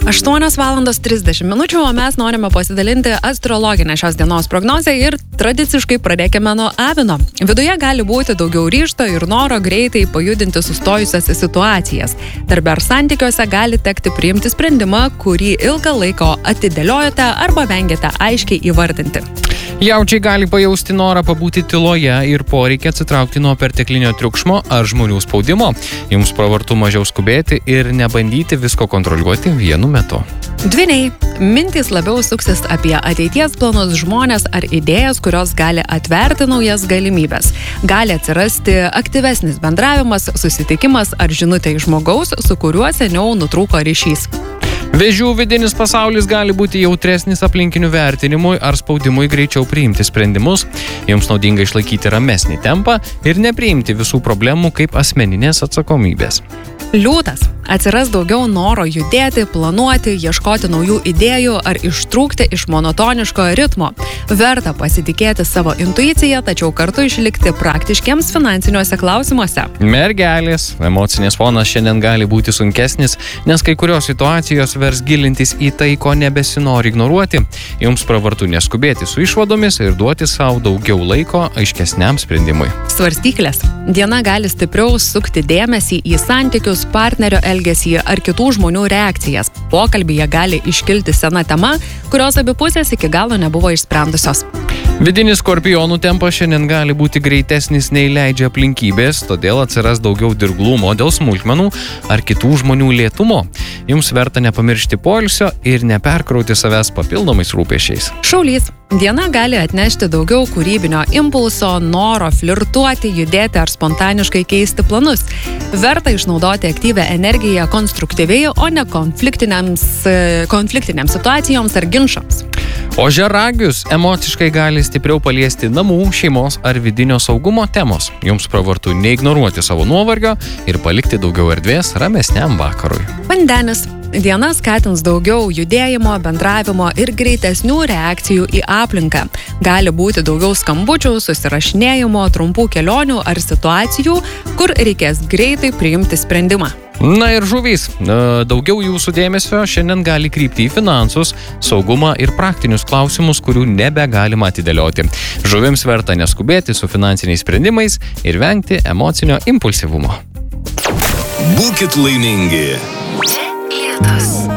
8:30 min, o mes norime pasidalinti astrologinę šios dienos prognozę ir tradiciškai pradėkime nuo avino. Viduje gali būti daugiau ryžto ir noro greitai pajudinti sustojusias situacijas. Darbe ar santykiuose gali tekti priimti sprendimą, kurį ilgą laiko atidėliojote arba vengiate aiškiai įvardinti. Jaučiai gali pajausti norą pabūti tyloje ir poreikį atsitraukti nuo perteklinio triukšmo ar žmonių spaudimo. Jums pravartu mažiau skubėti ir nebandyti visko kontroliuoti vienu metu. Dvyniai. Mintys labiau suksis apie ateities planus, žmonės ar idėjas, kurios gali atverti naujas galimybės. Gali atsirasti aktyvesnis bendravimas, susitikimas ar žinutė iš žmogaus, su kuriuo seniau nutrūko ryšys. Vėžių vidinis pasaulis gali būti jautresnis aplinkinių vertinimui ar spaudimui greičiau priimti sprendimus. Jums naudinga išlaikyti ramesnį tempą ir nepriimti visų problemų kaip asmeninės atsakomybės. Liūtas. Atsiras daugiau noro judėti, planuoti, ieškoti naujų idėjų ar ištrūkti iš monotoniško ritmo. Verta pasitikėti savo intuiciją, tačiau kartu išlikti praktiškiems finansiniuose klausimuose. Mergelės. Emocinės fonas šiandien gali būti sunkesnis, nes kai kurios situacijos vers gilintis į tai, ko nebesinori ignoruoti. Jums pravartu neskubėti su išvadomis ir duoti savo daugiau laiko aiškesniam sprendimui. Svarstyklės. Diena gali stipriau sukti dėmesį į santykius, partnerio elgesį ar kitų žmonių reakcijas. Pokalbyje gali iškilti sena tema, kurios abi pusės iki galo nebuvo išsprendusios. Vidinis skorpionų tempas šiandien gali būti greitesnis nei leidžia aplinkybės, todėl atsiras daugiau dirglumo dėl smulkmenų ar kitų žmonių lėtumo. Jums verta nepamiršti poilsio ir neperkrauti savęs papildomais rūpesčiais. Šaulys. Diena gali atnešti daugiau kūrybinio impulso, noro flirtuoti, judėti ar spontaniškai keisti planus. Verta išnaudoti aktyvią energiją konstruktyviai, o ne konfliktinėms situacijoms ar ginčams. Ožiaragius. Emociškai gali stipriau paliesti namų, šeimos ar vidinio saugumo temos. Jums pravartu neignoruoti savo nuovargio ir palikti daugiau erdvės ramesniam vakarui. Vandenis. Diena skatins daugiau judėjimo, bendravimo ir greitesnių reakcijų į aplinką. Gali būti daugiau skambučių, susirašinėjimo, trumpų kelionių ar situacijų, kur reikės greitai priimti sprendimą. Na ir žuvys. Daugiau jūsų dėmesio šiandien gali krypti į finansus, saugumą ir praktinius klausimus, kurių nebegalima atidėlioti. Žuvims verta neskubėti su finansiniais sprendimais ir vengti emocinio impulsyvumo. Būkit laimingi.